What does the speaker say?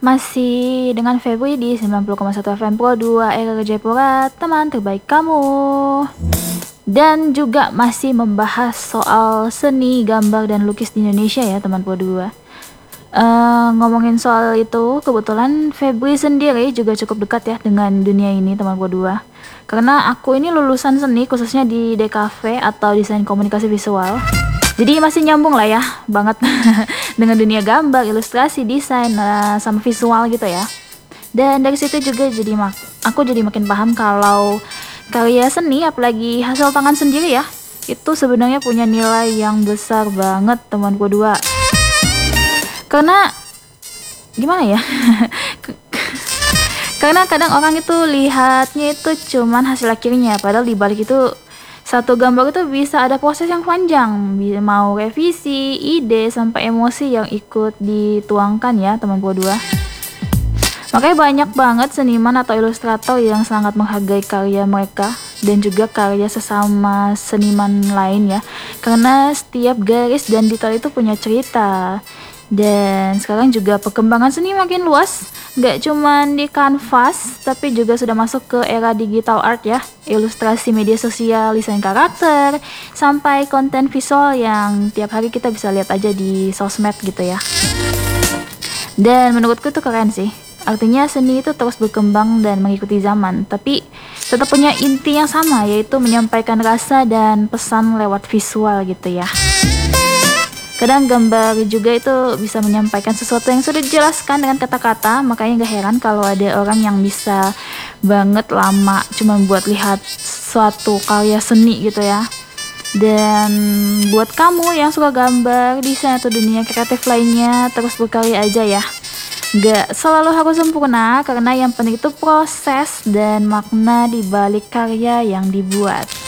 Masih dengan Febri di 90,1 FM Pro 2 Era Jayapura, teman terbaik kamu. Dan juga masih membahas soal seni, gambar, dan lukis di Indonesia ya teman Pro 2. Ngomongin soal itu, kebetulan Febri sendiri juga cukup dekat ya dengan dunia ini teman Pro 2. Karena aku ini lulusan seni khususnya di DKV atau Desain Komunikasi Visual. Jadi masih nyambung lah ya banget dengan dunia gambar, ilustrasi, desain, sama visual gitu ya. Dan dari situ juga aku jadi makin paham kalau karya seni apalagi hasil tangan sendiri ya, itu sebenarnya punya nilai yang besar banget temanku dua. Karena gimana ya? Karena kadang orang itu lihatnya itu cuman hasil akhirnya, padahal di balik itu satu gambar itu bisa ada proses yang panjang, mau revisi, ide, sampai emosi yang ikut dituangkan ya teman Pro 2. Makanya banyak banget seniman atau ilustrator yang sangat menghargai karya mereka dan juga karya sesama seniman lain ya. Karena setiap garis dan detail itu punya cerita. Dan sekarang juga perkembangan seni makin luas, gak cuman di kanvas, tapi juga sudah masuk ke era digital art ya, ilustrasi media sosial, desain karakter, sampai konten visual yang tiap hari kita bisa lihat aja di sosmed gitu ya. Dan menurutku itu keren sih, artinya seni itu terus berkembang dan mengikuti zaman, tapi tetap punya inti yang sama, yaitu menyampaikan rasa dan pesan lewat visual gitu ya. Kadang gambar juga itu bisa menyampaikan sesuatu yang sudah dijelaskan dengan kata-kata, makanya gak heran kalau ada orang yang bisa banget lama cuma buat lihat suatu karya seni gitu ya. Dan buat kamu yang suka gambar, desain atau dunia kreatif lainnya, terus berkarya aja ya. Gak selalu harus sempurna, karena yang penting itu proses dan makna di balik karya yang dibuat.